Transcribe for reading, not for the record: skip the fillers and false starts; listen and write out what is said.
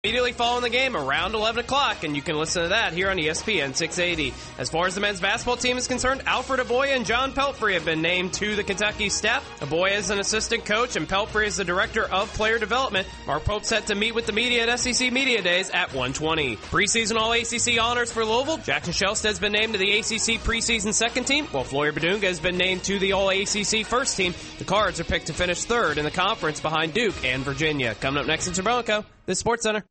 Immediately following the game around 11 o'clock, and you can listen to that here on ESPN 680. As far as the men's basketball team is concerned, Alfred Aboya and John Pelfrey have been named to the Kentucky staff. Aboya is an assistant coach, and Pelfrey is the director of player development. Mark Pope's set to meet with the media at SEC Media Days at 1:20. Preseason All-ACC honors for Louisville. Jackson Shelstad's been named to the ACC preseason second team, while Floyer Badunga has been named to the All-ACC first team. The Cards are picked to finish third in the conference behind Duke and Virginia. Coming up next in Bronco, this is SportsCenter.